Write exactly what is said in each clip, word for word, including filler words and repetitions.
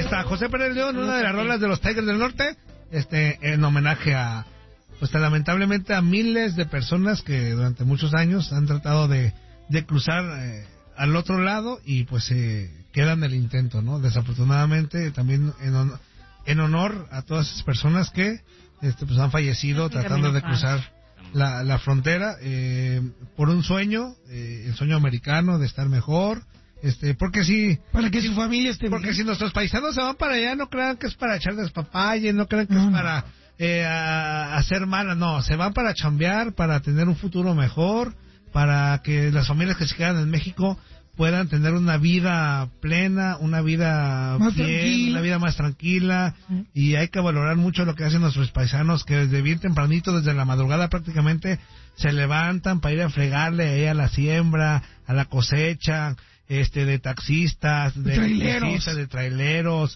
está José Pérez León, una de las rolas de los Tigres del Norte, este, en homenaje a, pues lamentablemente a miles de personas que durante muchos años han tratado de, de cruzar eh, al otro lado y pues eh, quedan el intento, ¿no? Desafortunadamente también en, on, en honor a todas esas personas que este, pues han fallecido tratando de cruzar la, la frontera eh, por un sueño, eh, el sueño americano de estar mejor. Este, porque si para que su familia esté porque bien. Si nuestros paisanos se van para allá, no crean que es para echar despapalle, no crean que no. es para eh, a, hacer mala, no, se van para chambear, para tener un futuro mejor, para que las familias que se quedan en México puedan tener una vida plena, una vida más bien, tranquila. una vida más tranquila, mm. y hay que valorar mucho lo que hacen nuestros paisanos, que desde bien tempranito, desde la madrugada prácticamente, se levantan para ir a fregarle a la siembra, a la cosecha, este de taxistas, de traileros, taxistas, de traileros,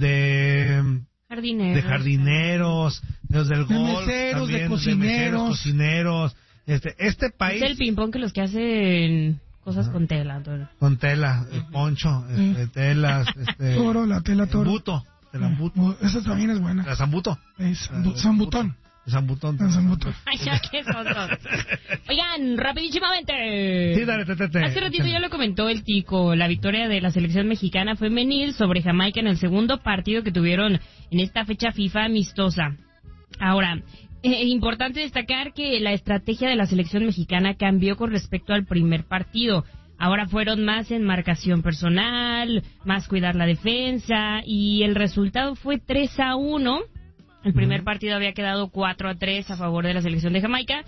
de jardineros, de jardineros, de los del de golf, meseros, también, de cocineros, de meseros, cocineros, este este país es el ping pong que los que hacen cosas uh-huh. con tela, todo. Con tela, el poncho, uh-huh. este, telas, este toro, la tela toro, zambuto, el zambuto, uh, esa también es buena, la zambuto, es zambutón. Zambutón. Zambutón. Ay, ya, qué sonso. Oigan, rapidísimamente. Sí, dale, te, te, te. Hace ratito ya lo comentó el Tico, la victoria de la selección mexicana femenil sobre Jamaica en el segundo partido que tuvieron en esta fecha FIFA amistosa. Ahora, eh, importante destacar que la estrategia de la selección mexicana cambió con respecto al primer partido. Ahora fueron más en marcación personal, más cuidar la defensa, y el resultado fue tres a uno. El primer partido había quedado cuatro a tres a favor de la selección de Jamaica.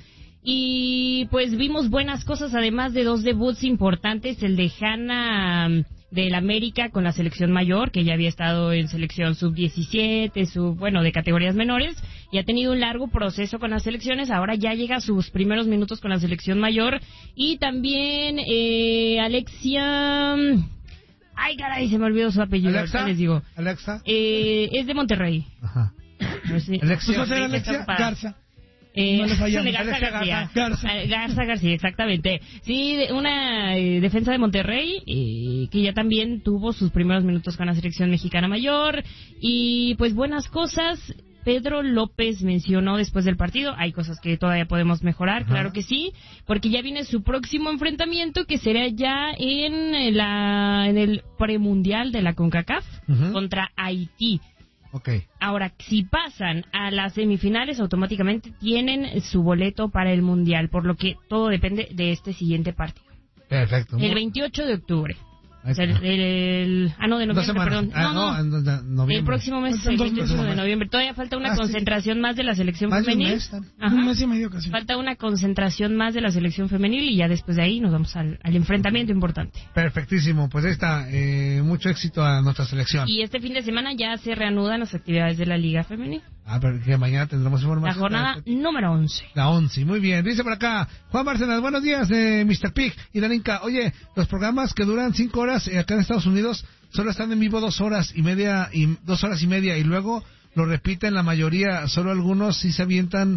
Y pues vimos buenas cosas, además de dos debuts importantes. El de Hanna del América con la selección mayor, que ya había estado en selección sub diecisiete, sub, bueno, de categorías menores. Y ha tenido un largo proceso con las selecciones. Ahora ya llega a sus primeros minutos con la selección mayor. Y también eh, Alexia... Ay, caray, se me olvidó su apellido. ¿Alexa? Les digo. ¿Alexa? Eh, es de Monterrey. Ajá. Pues sí. Alexia. Pues hacer Alexia Garza. Eh, no le fallamos. Garza Alexia García. Garza. Garza García, exactamente. Sí, una eh, defensa de Monterrey eh, que ya también tuvo sus primeros minutos con la selección mexicana mayor. Y pues buenas cosas. Pedro López mencionó después del partido, hay cosas que todavía podemos mejorar, claro Ajá. que sí, porque ya viene su próximo enfrentamiento, que será ya en la en el premundial de la CONCACAF uh-huh. contra Haití. Okay. Ahora, si pasan a las semifinales, automáticamente tienen su boleto para el mundial, por lo que todo depende de este siguiente partido. Perfecto. El veintiocho de octubre. O sea, el, el, el, ah, no, de noviembre, perdón. Ah, no, no, no, no, noviembre. El próximo mes, el veintiocho de noviembre. Todavía falta una ah, concentración sí. más de la selección más femenil. Un mes, Ajá. un mes y medio casi. Falta una concentración más de la selección femenil y ya después de ahí nos vamos al, al enfrentamiento importante. Perfectísimo, pues ahí está. Eh, mucho éxito a nuestra selección. Y este fin de semana ya se reanudan las actividades de la Liga Femenil. Ah, pero que mañana tendremos información. La jornada la, número once. La once, muy bien. Dice por acá, Juan Bárcenas, buenos días, eh, mister Pig y Darinka. Oye, los programas que duran cinco horas eh, acá en Estados Unidos solo están en vivo dos horas y media, y dos horas y media, y luego lo repiten la mayoría, solo algunos sí se avientan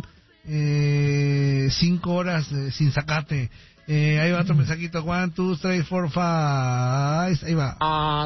eh, cinco horas eh, sin sacate. Eh, ahí va otro mensajito. One, two, three, four, five. Ahí va.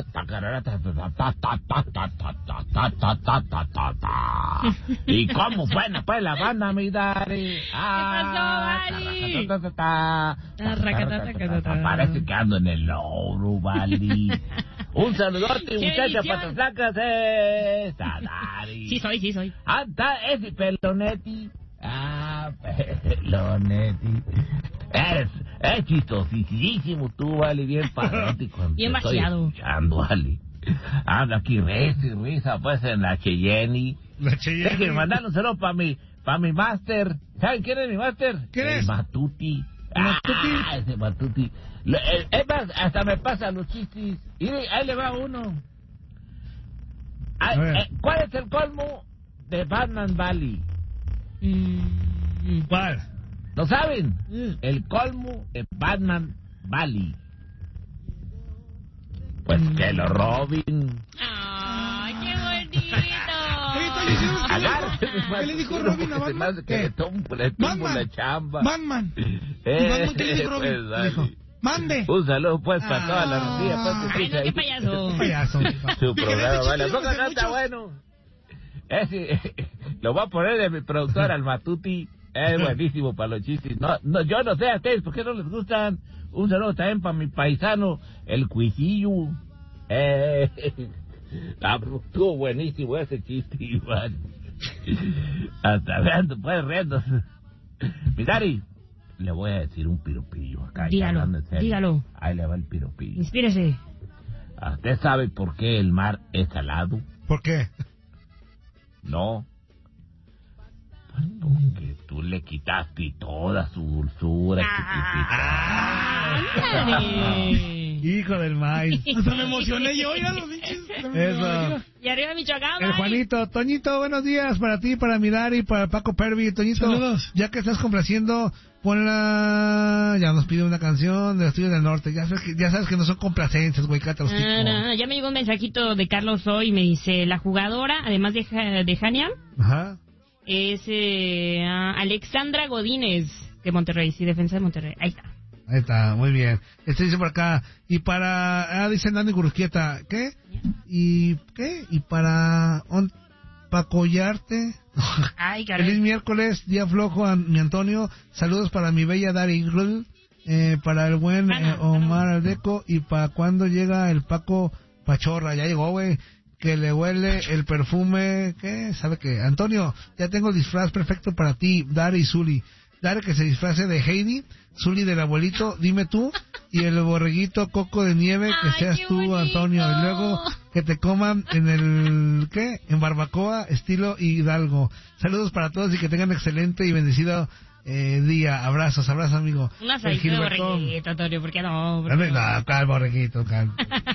¿Y cómo suena pues la banda, mi Dari? ¿Qué pasó, Dari? Parece que ando en el loro, Vali. Un saludote, muchacha, patas flacas. Esta, Dari. Sí soy, sí soy. Anda, ese pelonetti. Ah, pelonetti. Es, es chistosísimo tú, Vali, bien parótico. Bien vaciado. Escuchando, Vali. Anda aquí, risa y risa, pues, en la Cheyenne. La Cheyenne. Déjenme mandar un saludo para mi, para mi máster. ¿Saben quién es mi máster? ¿Quién es? es? Matuti. Matuti. Ah, ese Matuti. Es más, hasta me pasa los chistes. Y ahí le va uno. Ay, eh, ¿cuál es el colmo de Batman Valley? Mm, ¿Cuál? ¿Lo saben? Mm. El colmo de Batman Valley. Pues mm. que lo roben. ¡Ay, qué bonito! Agárrate, ¿Qué le dijo Robin a Batman? Que le tumbo, le tumbo la chamba. Batman. Eh, ¿Y Batman qué le dijo Robin? Pues, dijo, Mande. Un saludo, pues, para toda la rondilla. Pues, que Ay, escucha no, qué ahí. payaso. Payaso. Su programa, vale. chistes Ponga, de no está muchos. bueno. Ese, lo voy a poner de mi productor, al Matuti. Es buenísimo para los chistes. No, no, yo no sé a ustedes por qué no les gustan. Un saludo también para mi paisano, el Cuisillo. Eh, ah, estuvo buenísimo ese chiste, Iván. Hasta riendo, pues riendo. Mi Dari, le voy a decir un piropillo acá. Dígalo, hablando en serio. dígalo. Ahí le va el piropillo. Inspírese. ¿Usted sabe por qué el mar es salado? ¿Por qué? No. Pues porque tú le quitaste toda su dulzura. Ah, chiquitita. ándale. Hijo del maíz. Hasta me emocioné yo, oiga, los bichos. Eso. Y arriba Michoacán, El bye. Juanito, Toñito, buenos días para ti, para Midari, para Paco Pervi. Toñito, Saludos. ya que estás complaciendo, ponla. Ya nos pide una canción de los Tigres del Norte. Ya sabes que, ya sabes que no son complacencias, güey, cátalos, tipo. Ah, no, ya me llegó un mensajito de Carlos hoy y me dice, la jugadora, además de, Ja- de Jania, Ajá. es eh, ah, Alexandra Godínez de Monterrey, sí, defensa de Monterrey. Ahí está. Ahí está, muy bien. Este dice por acá, y para, ah, dice Nani Gurusquieta, ¿qué? ¿Y qué? Y para, on, para collarte. Ay, caray. Feliz miércoles, día flojo a mi Antonio. Saludos para mi bella Dari Grul, eh, para el buen Ana, eh, Omar Ana. Aldeco, y para cuando llega el Paco Pachorra. Ya llegó, güey. Que le huele el perfume, ¿qué? ¿Sabe qué? Antonio, ya tengo el disfraz perfecto para ti, Dari y Zuli. Dari que se disfrace de Heidi, Zuli del abuelito, dime tú, y el borreguito Coco de nieve, que Ay, seas qué tú, bonito. Antonio. Y luego que te coman en el, ¿qué? En barbacoa, estilo Hidalgo. Saludos para todos y que tengan excelente y bendecido eh, día. Abrazos, abrazos, amigo. Un El asadito de Gilbertón. borreguito, Antonio, ¿por qué no? ¿Por qué Dame, no, cal, borreguito, cal.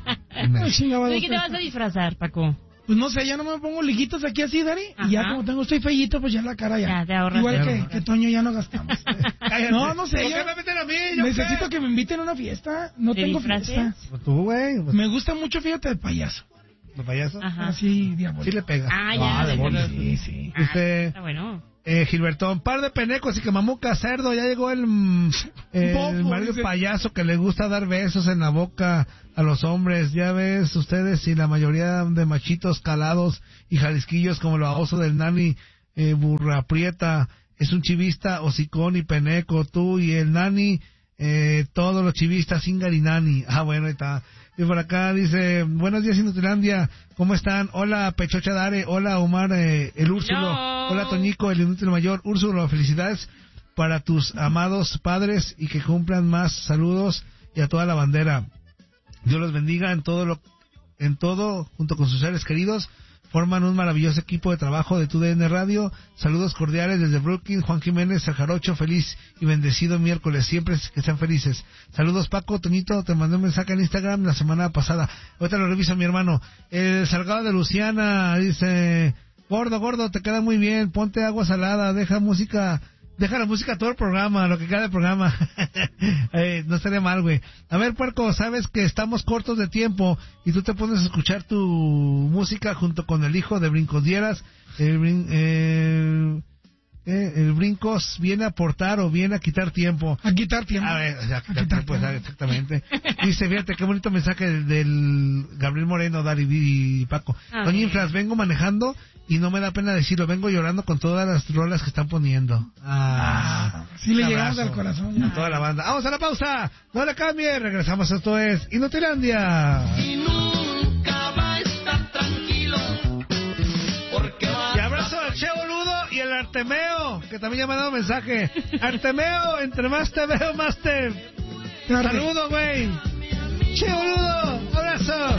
Ay, chingada, ¿De qué te vas a disfrazar, Paco? Pues no sé, ya no me pongo liguitos aquí así, Dari. Ajá. Y ya como tengo, estoy feyito, pues ya la cara ya. Ya, te ahorras, Igual te que, ahorras. que Toño ya no gastamos. Cállate. No, no sé, ¿Por yo qué me meten a mí? ¿Yo necesito qué? que me inviten a una fiesta. No ¿De tengo disfraces? fiesta. Pues tú, güey. Pues, Me gusta mucho, fíjate, de payaso. ¿de payaso? Ajá. Así, diabólico. Sí le pega. Ah, ya, Ah, de de bolis. verdad. Sí, sí. Ah, Este- está bueno. Eh, Gilbertón, par de penecos y que mamuca cerdo, ya llegó el, mm, el Bofo, marido dice. payaso que le gusta dar besos en la boca a los hombres. Ya ves ustedes y la mayoría de machitos calados y jalisquillos como lo oso del Nani, eh, burra prieta, es un chivista, hocicón y peneco, tú y el Nani, eh, todos los chivistas, Singar y Nani. Ah, bueno, ahí está. Y por acá dice, buenos días Inutilandia, ¿cómo están? Hola Pechocha Dare, hola Omar, eh, el Úrsulo, Hello. hola Toñico, el inútil mayor, Úrsulo, felicidades para tus amados padres y que cumplan más. Saludos y a toda la bandera. Dios los bendiga en todo lo, en todo, junto con sus seres queridos. Forman un maravilloso equipo de trabajo de Tu D N Radio. Saludos cordiales desde Brooklyn, Juan Jiménez, el Jarocho, feliz y bendecido miércoles, siempre que sean felices. Saludos Paco, Toñito, te mandé un mensaje en Instagram la semana pasada. Ahorita lo reviso mi hermano. El Salgado de Luciana dice, gordo, gordo, te queda muy bien, ponte agua salada, deja música... Deja la música todo el programa, lo que queda del programa. eh, no estaría mal, güey. A ver, puerco, sabes que estamos cortos de tiempo y tú te pones a escuchar tu música junto con el hijo de Brincosdieras. El, brin- eh, eh, el Brincos viene a aportar o viene a quitar tiempo. A quitar tiempo. A ver, o sea, A quitar quitar tiempo, tiempo. exactamente. Dice, fíjate, qué bonito mensaje del, del Gabriel Moreno, Dari y Paco. Ah, Doña bien. Inflas, vengo manejando y no me da pena decirlo, vengo llorando con todas las rolas que están poniendo. Ah, Ah, sí le un llegamos abrazo al corazón. a toda la banda. Vamos a la pausa, no le cambie, regresamos, esto es Inutilandia. Y nunca va a estar tranquilo, porque va Y abrazo al Che Boludo y el Artemeo, que también ya me ha dado mensaje. Artemeo, entre más te veo, más te... Tarde. Saludo, güey. Che Boludo, abrazo.